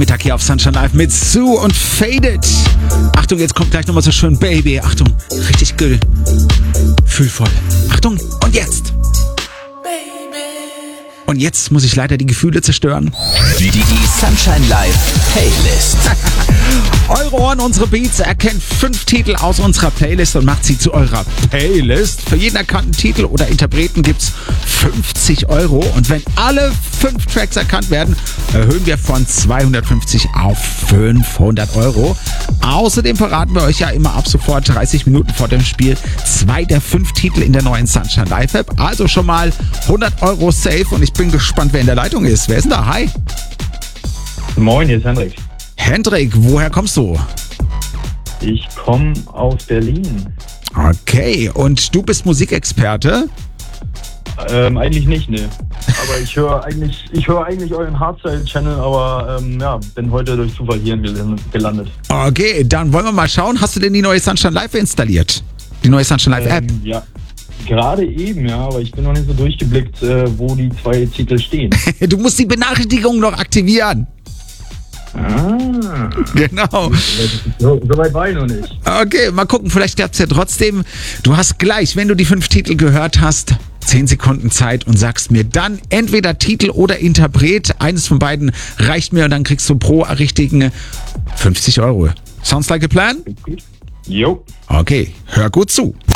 Mittag hier auf Sunshine Live mit Sue und Faded. Achtung, jetzt kommt gleich nochmal so schön Baby. Achtung, richtig gefühlvoll. Achtung, und jetzt. Und jetzt muss ich leider die Gefühle zerstören. Die Sunshine Live Playlist. Eure Ohren, unsere Beats, erkennt 5 Titel aus unserer Playlist und macht sie zu eurer Playlist. Für jeden erkannten Titel oder Interpreten gibt's 50 Euro. Und wenn alle 5 Tracks erkannt werden, erhöhen wir von 250 auf 500 Euro. Außerdem verraten wir euch ja immer ab sofort 30 Minuten vor dem Spiel 2 der 5 Titel in der neuen Sunshine Live App. Also schon mal 100 Euro safe und ich bin gespannt, wer in der Leitung ist. Wer ist denn da? Hi. Moin, hier ist Hendrik. Hendrik, woher kommst du? Ich komme aus Berlin. Okay, und du bist Musikexperte? Eigentlich nicht, ne. Aber ich höre eigentlich euren Hardstyle-Channel, aber bin heute durch Zufall hier gelandet. Okay, dann wollen wir mal schauen. Hast du denn die neue Sunshine Live installiert? Die neue Sunshine Live App? Ja, gerade eben, ja, aber ich bin noch nicht so durchgeblickt, wo die 2 Titel stehen. Du musst die Benachrichtigung noch aktivieren. Ah. Genau. So weit war ich noch nicht. Okay, mal gucken, vielleicht klappt's ja trotzdem. Du hast gleich, wenn du die 5 Titel gehört hast, 10 Sekunden Zeit und sagst mir dann entweder Titel oder Interpret. Eines von beiden reicht mir und dann kriegst du pro richtigen 50 Euro. Sounds like a plan? Jo. Okay, hör gut zu.